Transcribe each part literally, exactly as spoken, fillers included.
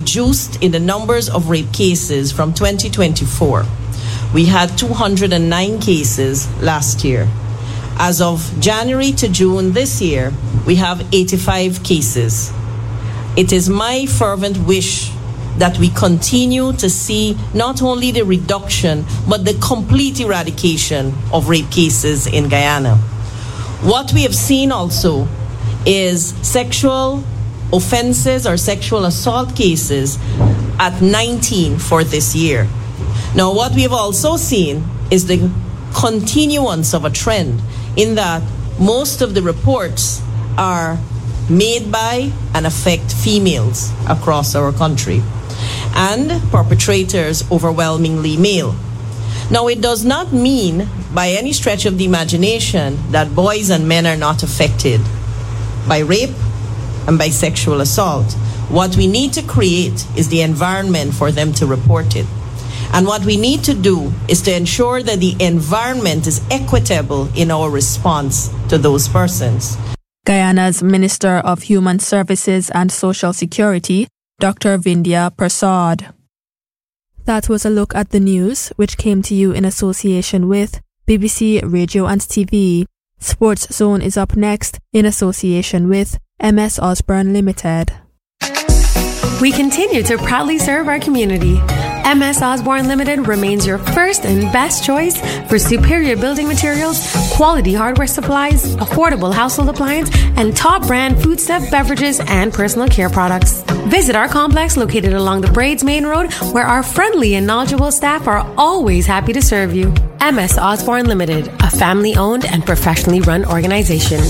reduced in the numbers of rape cases from twenty twenty-four. We had two hundred nine cases last year. As of January to June this year, we have eighty-five cases. It is my fervent wish that we continue to see not only the reduction, but the complete eradication of rape cases in Guyana. What we have seen also is sexual offenses or sexual assault cases at nineteen for this year. Now, what we have also seen is the continuance of a trend in that most of the reports are made by and affect females across our country, and perpetrators overwhelmingly male. Now, it does not mean by any stretch of the imagination that boys and men are not affected by rape and by sexual assault. What we need to create is the environment for them to report it. And what we need to do is to ensure that the environment is equitable in our response to those persons. Guyana's Minister of Human Services and Social Security, Doctor Vindhya Prasad. That was a look at the news, which came to you in association with B B C Radio and T V. Sports Zone is up next in association with M S Osborne Limited. We continue to proudly serve our community. M S Osborne Limited remains your first and best choice for superior building materials, quality hardware supplies, affordable household appliance, and top brand foodstuff, beverages, and personal care products. Visit our complex located along the Braids Main Road, where our friendly and knowledgeable staff are always happy to serve you. M S Osborne Limited, a family-owned and professionally run organization.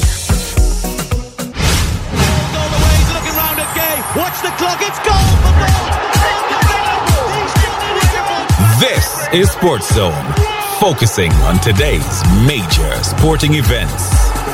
Watch the clock, it's goal for goal! This is Sports Zone, focusing on today's major sporting events.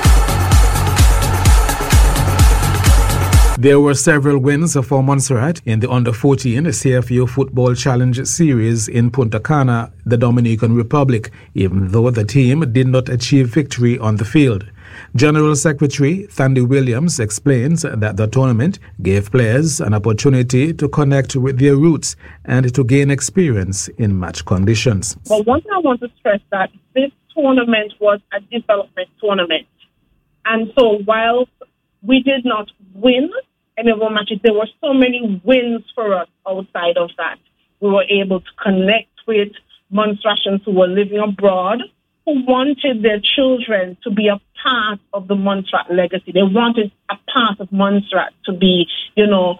There were several wins for Montserrat in the under fourteen C F U Football Challenge Series in Punta Cana, the Dominican Republic, even though the team did not achieve victory on the field. General Secretary Thandi Williams explains that the tournament gave players an opportunity to connect with their roots and to gain experience in match conditions. Well, one thing I want to stress that this tournament was a development tournament. And so while we did not win any of our matches, there were so many wins for us outside of that. We were able to connect with Montserratians who were living abroad, who wanted their children to be a part of the Montserrat legacy. They wanted a part of Montserrat to be, you know,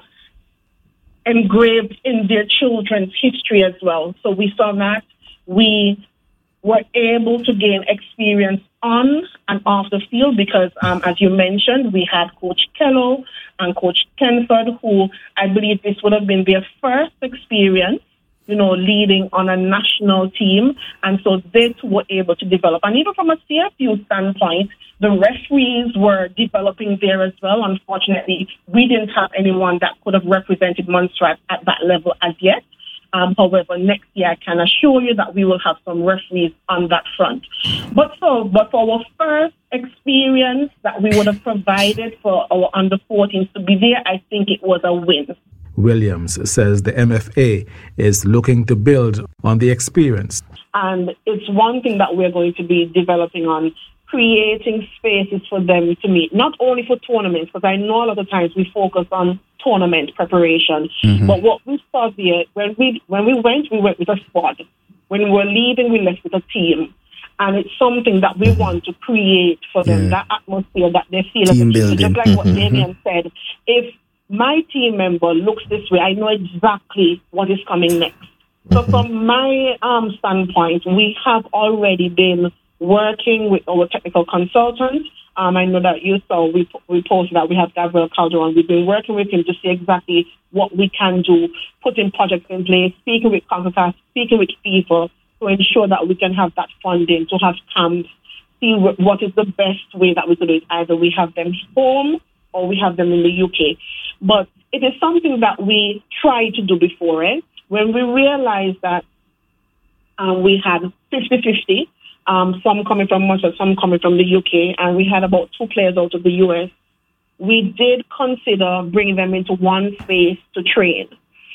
engraved in their children's history as well. So we saw that. We were able to gain experience on and off the field because, um, as you mentioned, we had Coach Kello and Coach Kenford, who I believe this would have been their first experience, you know, leading on a national team. And so they too were able to develop. And even from a C F U standpoint, the referees were developing there as well. Unfortunately, we didn't have anyone that could have represented Montserrat at that level as yet. Um, however, next year I can assure you that we will have some referees on that front. But so, but for our first experience that we would have provided for our under fourteens to be there, I think it was a win. Williams says the M F A is looking to build on the experience. And it's one thing that we're going to be developing on, creating spaces for them to meet, not only for tournaments, because I know a lot of times we focus on tournament preparation, mm-hmm. but what we saw there, when we when we went, we went with a squad. When we were leaving, we left with a team. And it's something that we mm-hmm. want to create for them, yeah. that atmosphere that they feel. Team as a building. Just like mm-hmm. what Damien said, if my team member looks this way, I know exactly what is coming next. So mm-hmm. from my um, standpoint, we have already been working with our technical consultants. Um, I know that you saw, we, we posted that we have Gabriel Calderon. We've been working with him to see exactly what we can do, putting projects in place, speaking with CONCACAF, speaking with FIFA to ensure that we can have that funding, to have camps, see w- what is the best way that we could do it. Either we have them home or we have them in the U K. But it is something that we tried to do before, eh? When we realized that um, we had fifty-fifty, um, some coming from Montreal, some coming from the U K, and we had about two players out of the U S, we did consider bringing them into one space to train.